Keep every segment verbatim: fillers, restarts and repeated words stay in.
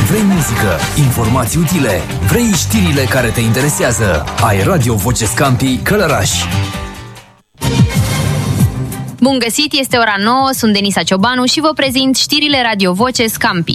Vrei muzică, informații utile, vrei știrile care te interesează. Ai Radio Voce Scampi Călăraș. Bun găsit, este ora nouă, sunt Denisa Ciobanu și vă prezint știrile Radio Voce Scampi.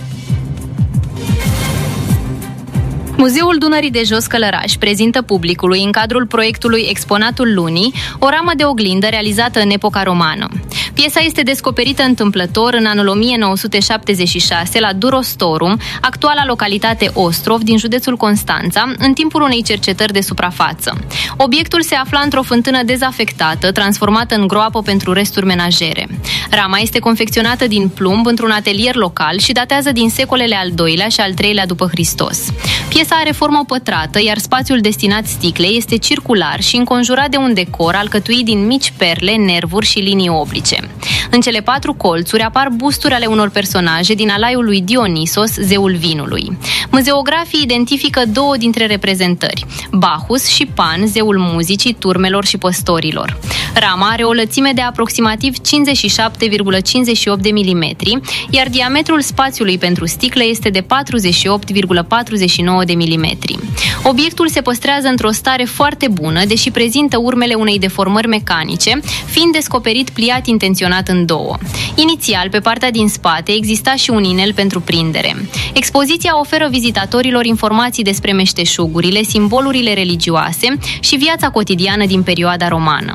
Muzeul Dunării de Jos Călăraș prezintă publicului, în cadrul proiectului Exponatul Lunii, o ramă de oglindă realizată în epoca romană. Piesa este descoperită întâmplător în anul o mie nouă sute șaptezeci și șase la Durostorum, actuala localitate Ostrov din județul Constanța, în timpul unei cercetări de suprafață. Obiectul se afla într-o fântână dezafectată, transformată în groapă pentru resturi menajere. Rama este confecționată din plumb într-un atelier local și datează din secolele al doilea și al treilea după Hristos. Piesa are formă pătrată, iar spațiul destinat sticlei este circular și înconjurat de un decor alcătuit din mici perle, nervuri și linii oblice. În cele patru colțuri apar busturi ale unor personaje din alaiul lui Dionisos, zeul vinului. Muzeografii identifică două dintre reprezentări, Bacchus și Pan, zeul muzicii, turmelor și păstorilor. Rama are o lățime de aproximativ cincizeci și șapte virgulă cincizeci și opt de milimetri, iar diametrul spațiului pentru sticlă este de patruzeci și opt virgulă patruzeci și nouă de milimetri. Obiectul se păstrează într-o stare foarte bună, deși prezintă urmele unei deformări mecanice, fiind descoperit pliat intenționat în două. Inițial, pe partea din spate, exista și un inel pentru prindere. Expoziția oferă vizitatorilor informații despre meșteșugurile, simbolurile religioase și viața cotidiană din perioada romană.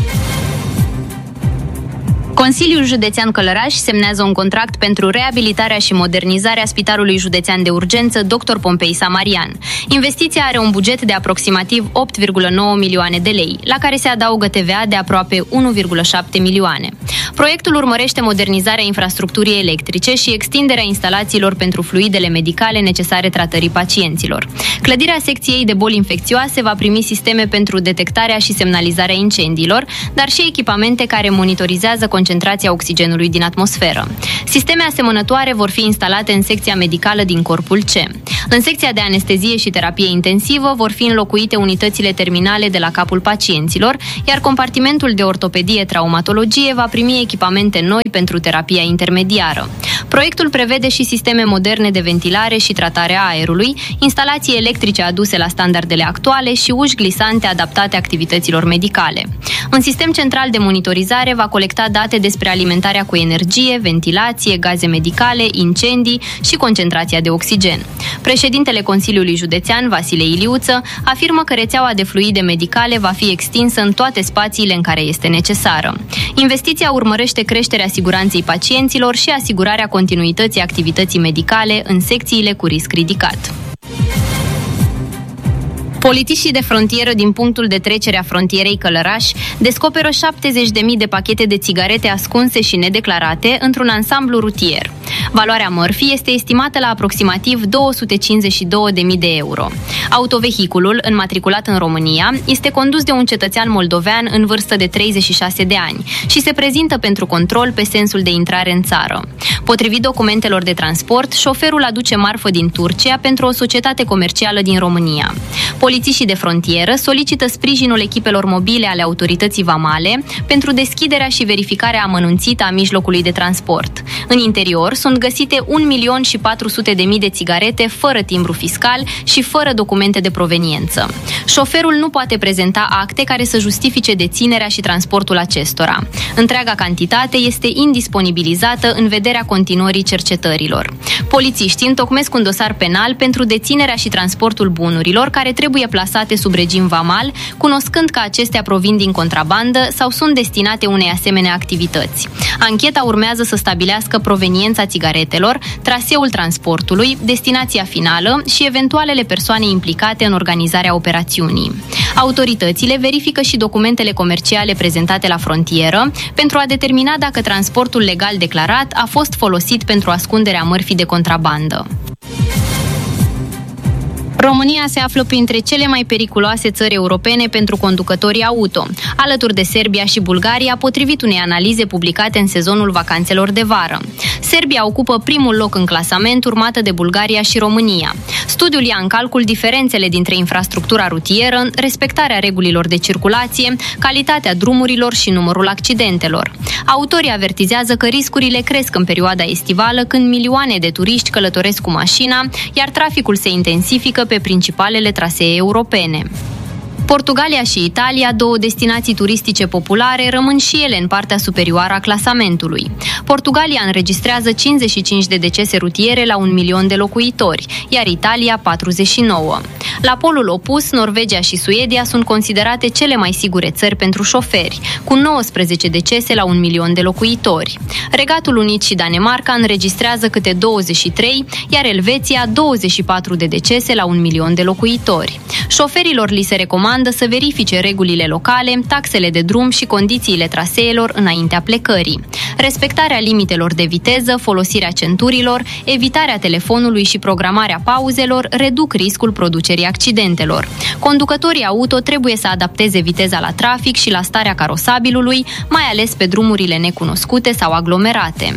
Consiliul Județean Călăraș semnează un contract pentru reabilitarea și modernizarea Spitalului Județean de Urgență doctor Pompei Samarian. Investiția are un buget de aproximativ opt virgulă nouă milioane de lei, la care se adaugă T V A de aproape unu virgulă șapte milioane. Proiectul urmărește modernizarea infrastructurii electrice și extinderea instalațiilor pentru fluidele medicale necesare tratării pacienților. Clădirea secției de boli infecțioase va primi sisteme pentru detectarea și semnalizarea incendiilor, dar și echipamente care monitorizează concentrația oxigenului din atmosferă. Sisteme asemănătoare vor fi instalate în secția medicală din corpul C. În secția de anestezie și terapie intensivă vor fi înlocuite unitățile terminale de la capul pacienților, iar compartimentul de ortopedie-traumatologie va primi echipamente noi pentru terapia intermediară. Proiectul prevede și sisteme moderne de ventilare și tratare a aerului, instalații electrice aduse la standardele actuale și uși glisante adaptate activităților medicale. Un sistem central de monitorizare va colecta date despre alimentarea cu energie, ventilație, gaze medicale, incendii și concentrația de oxigen. Președintele Consiliului Județean, Vasile Iliuță, afirmă că rețeaua de fluide medicale va fi extinsă în toate spațiile în care este necesară. Investiția urmărește creșterea siguranței pacienților și asigurarea continuității activității medicale în secțiile cu risc ridicat. Polițiștii de frontieră din punctul de trecere a frontierei Călăraș descoperă șaptezeci de mii de pachete de țigarete ascunse și nedeclarate într-un ansamblu rutier. Valoarea mărfii este estimată la aproximativ două sute cincizeci și două de mii de euro. Autovehiculul, înmatriculat în România, este condus de un cetățean moldovean în vârstă de treizeci și șase de ani și se prezintă pentru control pe sensul de intrare în țară. Potrivit documentelor de transport, șoferul aduce marfă din Turcia pentru o societate comercială din România. Polițiștii de frontieră solicită sprijinul echipelor mobile ale autorității vamale pentru deschiderea și verificarea amănunțită a mijlocului de transport. În interior sunt găsite un milion și patru sute de mii de țigarete fără timbru fiscal și fără documente de proveniență. Șoferul nu poate prezenta acte care să justifice deținerea și transportul acestora. Întreaga cantitate este indisponibilizată în vederea continuării cercetărilor. Polițiștii întocmesc un dosar penal pentru deținerea și transportul bunurilor care trebuie plasate sub regim vamal, cunoscând că acestea provin din contrabandă sau sunt destinate unei asemenea activități. Ancheta urmează să stabilească proveniența țigaretelor, traseul transportului, destinația finală și eventualele persoane implicate în organizarea operațiunii. Autoritățile verifică și documentele comerciale prezentate la frontieră pentru a determina dacă transportul legal declarat a fost folosit pentru ascunderea mărfii de contrabandă. România se află printre cele mai periculoase țări europene pentru conducătorii auto, alături de Serbia și Bulgaria, potrivit unei analize publicate în sezonul vacanțelor de vară. Serbia ocupă primul loc în clasament, urmată de Bulgaria și România. Studiul ia în calcul diferențele dintre infrastructura rutieră, respectarea regulilor de circulație, calitatea drumurilor și numărul accidentelor. Autorii avertizează că riscurile cresc în perioada estivală, când milioane de turiști călătoresc cu mașina, iar traficul se intensifică pe principalele trasee europene. Portugalia și Italia, două destinații turistice populare, rămân și ele în partea superioară a clasamentului. Portugalia înregistrează cincizeci și cinci de decese rutiere la un milion de locuitori, iar Italia patruzeci și nouă. La polul opus, Norvegia și Suedia sunt considerate cele mai sigure țări pentru șoferi, cu nouăsprezece decese la un milion de locuitori. Regatul Unit și Danemarca înregistrează câte douăzeci și trei, iar Elveția douăzeci și patru de decese la un milion de locuitori. Șoferilor li se recomandă să verifice regulile locale, taxele de drum și condițiile traseelor înaintea plecării. Respectarea limitelor de viteză, folosirea centurilor, evitarea telefonului și programarea pauzelor reduc riscul producerii accidentelor. Conducătorii auto trebuie să adapteze viteza la trafic și la starea carosabilului, mai ales pe drumurile necunoscute sau aglomerate.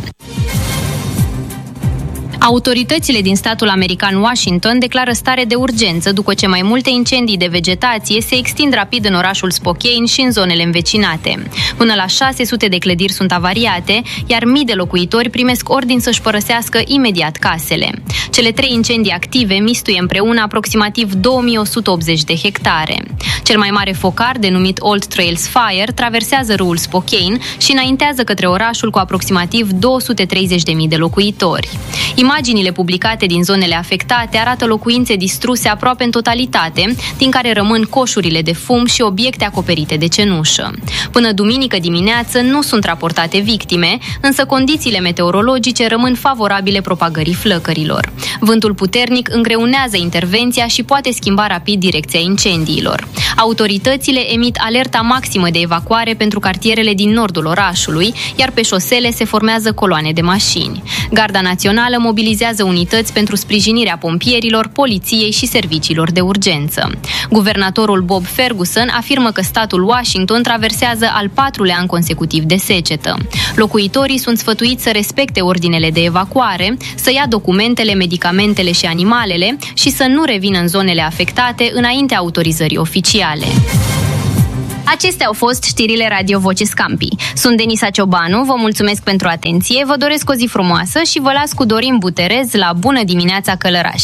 Autoritățile din statul american Washington declară stare de urgență după ce mai multe incendii de vegetație se extind rapid în orașul Spokane și în zonele învecinate. Până la șase sute de clădiri sunt avariate, iar mii de locuitori primesc ordin să-și părăsească imediat casele. Cele trei incendii active mistuie împreună aproximativ două mii o sută optzeci de hectare. Cel mai mare focar, denumit Old Trails Fire, traversează râul Spokane și înaintează către orașul cu aproximativ două sute treizeci de mii de locuitori. Imaginile publicate din zonele afectate arată locuințe distruse aproape în totalitate, din care rămân coșurile de fum și obiecte acoperite de cenușă. Până duminică dimineață nu sunt raportate victime, însă condițiile meteorologice rămân favorabile propagării flăcărilor. Vântul puternic îngreunează intervenția și poate schimba rapid direcția incendiilor. Autoritățile emit alerta maximă de evacuare pentru cartierele din nordul orașului, iar pe șosele se formează coloane de mașini. Garda Națională mobilizează unități pentru sprijinirea pompierilor, poliției și serviciilor de urgență. Guvernatorul Bob Ferguson afirmă că statul Washington traversează al patrulea an consecutiv de secetă. Locuitorii sunt sfătuiți să respecte ordinele de evacuare, să ia documentele, medicamentele și animalele și să nu revină în zonele afectate înaintea autorizării oficiale. Acestea au fost știrile Radio Voce Scampi. Sunt Denisa Ciobanu, vă mulțumesc pentru atenție, vă doresc o zi frumoasă și vă las cu Dorin Buterez la Bună dimineața Călăraș.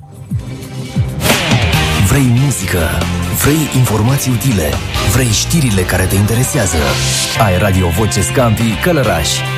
Vrei muzică? Vrei informații utile? Vrei știrile care te interesează? Ai Radio Voce Scampi Călăraș.